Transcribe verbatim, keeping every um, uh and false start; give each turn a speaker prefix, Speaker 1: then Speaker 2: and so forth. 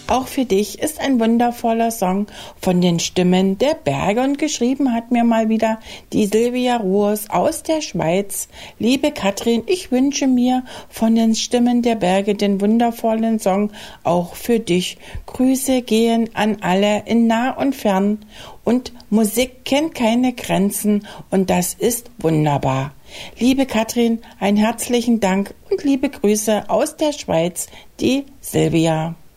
Speaker 1: Auch für dich ist ein wundervoller Song von den Stimmen der Berge und geschrieben hat mir mal wieder die Silvia Ruhes aus der Schweiz. Liebe Katrin, ich wünsche mir von den Stimmen der Berge den wundervollen Song auch für dich. Grüße gehen an alle in nah und fern und Musik kennt keine Grenzen und das ist wunderbar. Liebe Katrin, einen herzlichen Dank und liebe Grüße aus der Schweiz, die Silvia.